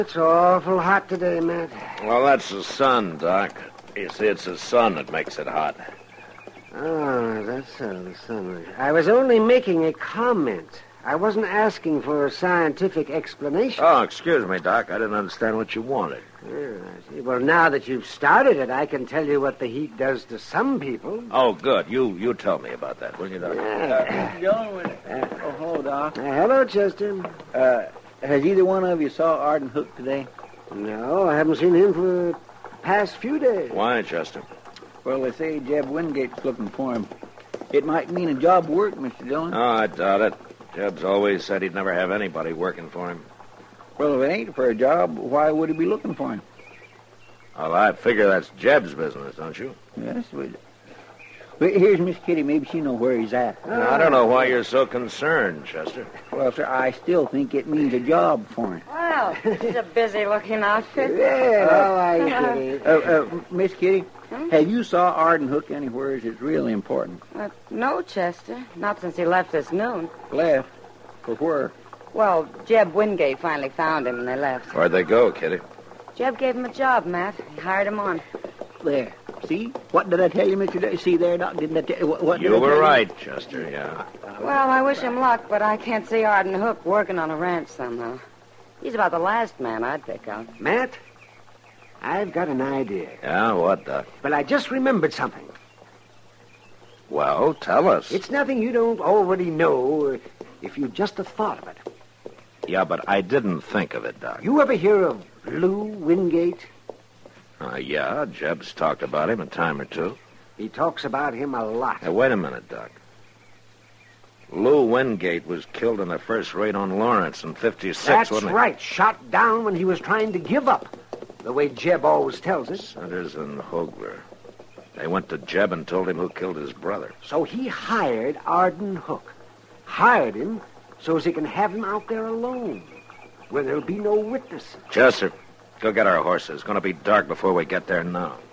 It's awful hot today, Matt. Well, that's the sun, Doc. You see, it's the sun that makes it hot. Oh, that's how the sun. I was only making a comment. I wasn't asking for a scientific explanation. Oh, excuse me, Doc. I didn't understand what you wanted. Yeah, I see. Well, now that you've started it, I can tell you what the heat does to some people. Oh, good. You tell me about that, will you, Doc? Hello, Doc. Hello, Chester. Has either one of you saw Arden Hook today? No, I haven't seen him for the past few days. Why, Chester? Well, they say Jeb Wingate's looking for him. It might mean a job work, Mr. Dillon. Oh, I doubt it. Jeb's always said he'd never have anybody working for him. Well, if it ain't for a job, why would he be looking for him? Well, I figure that's Jeb's business, don't you? Yes, well, here's Miss Kitty. Maybe she know where he's at. I don't know why you're so concerned, Chester. Well, sir, I still think it means a job for him. Well, he's a busy-looking outfit. Yeah, how are you, Kitty? Miss Kitty, have you saw Arden Hook anywhere? It's really important. No, Chester. Not since he left this noon. Left? For where? Well, Jeb Wingate finally found him and they left. Where'd they go, Kitty? Jeb gave him a job, Matt. He hired him on. There. See? What did I tell you, Mr. See there, Doc? Didn't I tell you? What did You I were tell right, Chester, yeah. Well, I wish him luck, but I can't see Arden Hook working on a ranch somehow. He's about the last man I'd pick out. Matt, I've got an idea. Yeah, what, Doc? But I just remembered something. Well, tell us. It's nothing you don't already know if you just have thought of it. Yeah, but I didn't think of it, Doc. You ever hear of Lou Wingate? Yeah, Jeb's talked about him a time or two. He talks about him a lot. Now, wait a minute, Doc. Lou Wingate was killed in the first raid on Lawrence in 56, That's wasn't he? right. Shot down when he was trying to give up. The way Jeb always tells us. Sanders and Hogler. They went to Jeb and told him who killed his brother. So he hired Arden Hook. Hired him so as he can have him out there alone, where there'll be no witnesses. Chester, go get our horses. It's going to be dark before we get there now.